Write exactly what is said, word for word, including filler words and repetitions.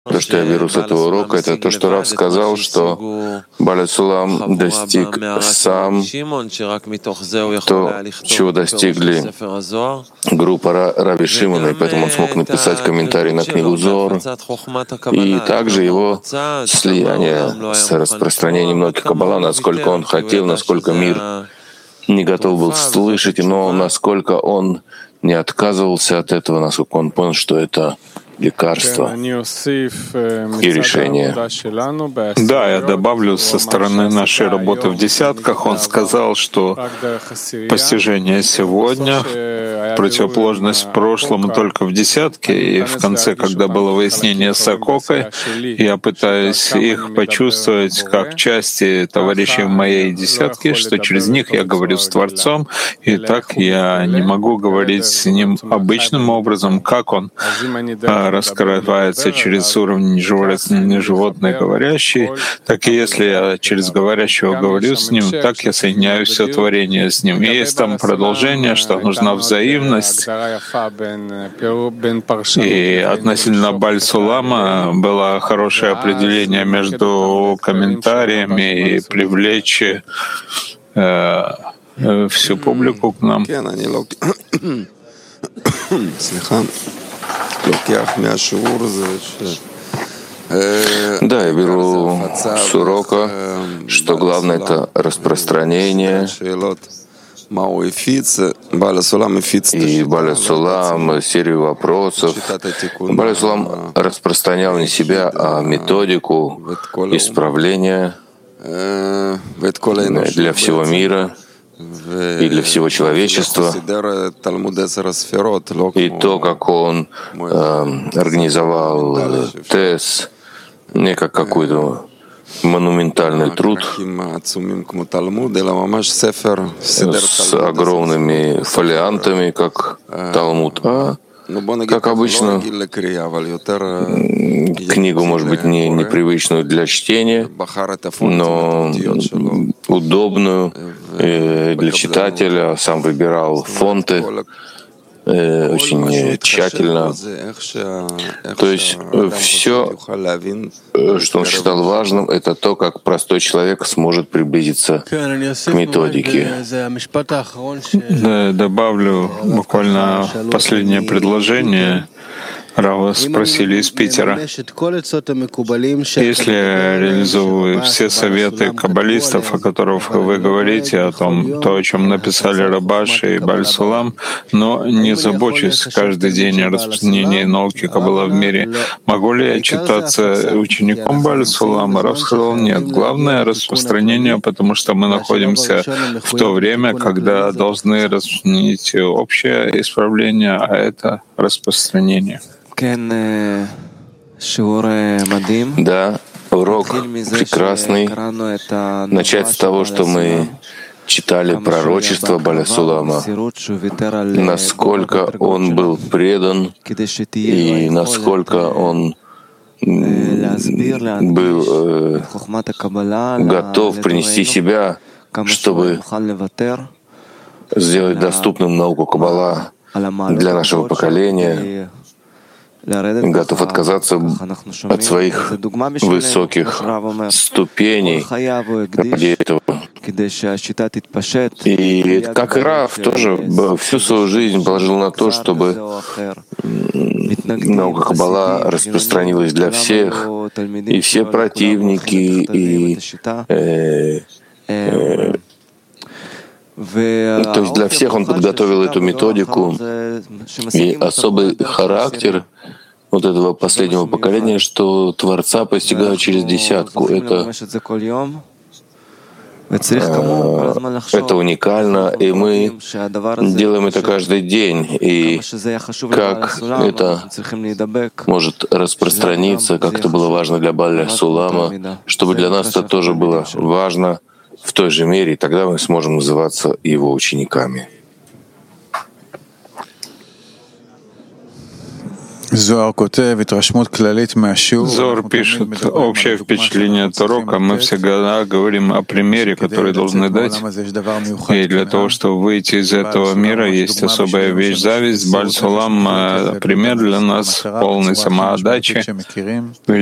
То, что я беру с этого урока, это то, что Рав сказал, что Баля Сулам достиг сам то, чего достигли группа Рави Шимона, и поэтому он смог написать комментарий на книгу Зор, и также его слияние с распространением науки Каббала, насколько он хотел, насколько мир не готов был слышать, но насколько он не отказывался от этого, насколько он понял, что это лекарство и решение. Да, я добавлю со стороны нашей работы в десятках. Он сказал, что постижение сегодня, противоположность прошлому только в десятке, и в конце, когда было выяснение с Акокой, я пытаюсь их почувствовать как части товарищей в моей десятке, что через них я говорю с Творцом, и так я не могу говорить с ним обычным образом, как он раскрывается через уровень животный говорящий, так и если я через говорящего говорю с ним, так я соединяю все творение с ним. И есть там продолжение, что нужна взаимность. И относительно Баль-Сулама было хорошее определение между комментариями и привлечь э, всю публику к нам. Да, я беру с урока, что главное — это распространение. И Баля Сулам серию вопросов. Баля Сулам распространял не себя, а методику исправления для всего мира и для всего человечества, и то, как он э, организовал ТЭС, не как какой-то монументальный труд с огромными фолиантами, как Талмуд, а как обычно, книгу, может быть, не непривычную для чтения, но удобную для читателя. Сам выбирал фонты очень тщательно. То есть все, что он считал важным, это то, как простой человек сможет приблизиться к методике. Да, добавлю буквально последнее предложение. Рава спросили из Питера: если я реализую все советы каббалистов, о которых вы говорите, о том, то, о чем написали Рабаши и Баль-Сулам, но не забочусь каждый день о распространении науки Каббала в мире, могу ли я считаться учеником Баль-Сулама? Рав сказал: нет. Главное — распространение, потому что мы находимся в то время, когда должны распространить общее исправление, а это распространение. Да, урок прекрасный. Начать с того, что мы читали пророчество Баля Сулама, насколько он был предан и насколько он был э, готов принести себя, чтобы сделать доступным науку Каббала для нашего поколения, готов отказаться от своих высоких ступеней ради этого. И как Рав тоже всю свою жизнь положил на то, чтобы наука Каббала распространилась для всех, и все противники, и э, э, то есть для всех он подготовил эту методику, и особый характер вот этого последнего поколения, что Творца постигают через десятку. Это, это уникально, и мы делаем это каждый день. И как это может распространиться, как это было важно для Баля Сулама, чтобы для нас это тоже было важно в той же мере, и тогда мы сможем называться его учениками. Зор пишет, общее впечатление от урока, мы всегда говорим о примере, который должны дать, и для того, чтобы выйти из этого мира, есть особая вещь — зависть. Баль Сулам — пример для нас полной самоотдачи.